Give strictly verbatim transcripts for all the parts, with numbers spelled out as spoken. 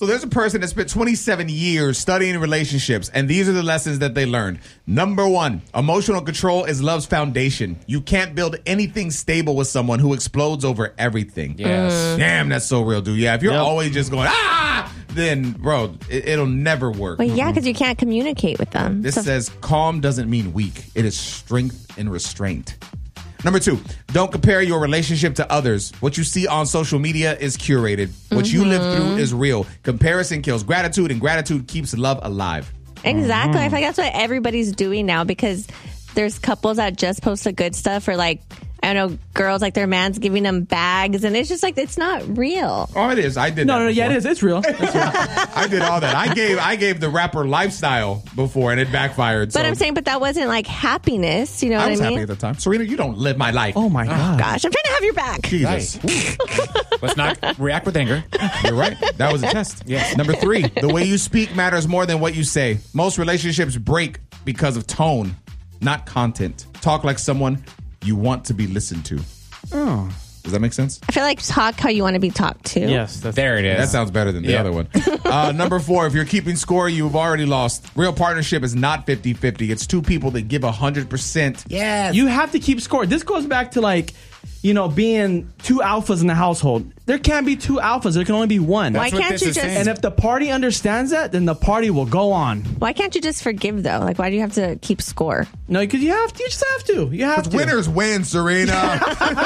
So there's a person that spent twenty-seven years studying relationships, and these are the lessons that they learned. Number one, emotional control is love's foundation. You can't build anything stable with someone who explodes over everything. Yes. Mm. Damn, that's so real, dude. Yeah, if you're Yep. always just going, ah, then, bro, it, it'll never work. Well, yeah, because you can't communicate with them. This So- says calm doesn't mean weak. It is strength and restraint. Number two, don't compare your relationship to others. What you see on social media is curated. What you live through is real. Comparison kills gratitude, and gratitude keeps love alive. Exactly. I feel like that's what everybody's doing now because there's couples that just post the good stuff or like, I don't know, girls like their man's giving them bags and it's just like, it's not real. Oh, it is. I did No, that no, no, yeah, before. it is. It's real. It's real. I did all that. I gave I gave the rapper lifestyle before, and it backfired. But so I'm saying, but that wasn't like happiness. You know I what was I happy mean? at the time. Serena, you don't live my life. Oh, my God. Gosh, I'm trying to have your back. Jesus. Let's not react with anger. You're right. That was a test. Yes. Number three, the way you speak matters more than what you say. Most relationships break because of tone, not content. Talk like someone you want to be listened to. Oh. Does that make sense? I feel like talk how you want to be talked to. Yes. That's, There it is. That sounds better than the Yeah. other one. Uh, number four, if you're keeping score, you've already lost. Real partnership is not fifty-fifty. It's two people that give one hundred percent. Yes. You have to keep score. This goes back to like, you know, being two alphas in the household. There can't be two alphas. There can only be one. Why That's what can't this you is just? saying. And if the party understands that, then the party will go on. Why can't you just forgive though? Like, why do you have to keep score? No, because you have to. You just have to. You have to. Winners win, Serena.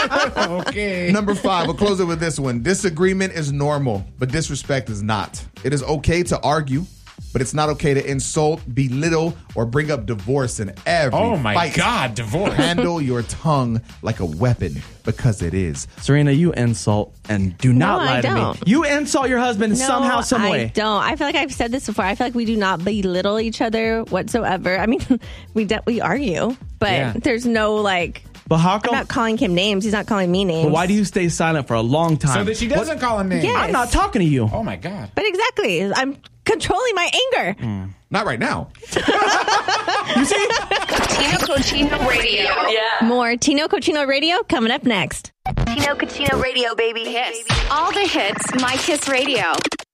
Okay. Number five, we'll close it with this one. Disagreement is normal, but disrespect is not. It is okay to argue, but it's not okay to insult, belittle, or bring up divorce in every Oh my fight. God, divorce. Handle your tongue like a weapon, because it is. Serena, you insult and do not No, lie I to me. don't. You insult your husband No, somehow, some I way. don't. I feel like I've said this before. I feel like we do not belittle each other whatsoever. I mean, we de- we argue, but Yeah. there's no like. But how I'm come? not calling him names. He's not calling me names. But why do you stay silent for a long time? So that she doesn't call him names. Yeah. I'm not talking to you. Oh my God. But exactly, I'm controlling my anger. Not right now. You see? Tino Cochino Radio. Yeah. More Tino Cochino Radio coming up next. Tino Cochino Radio, baby. Hits. All the hits, My Kiss Radio.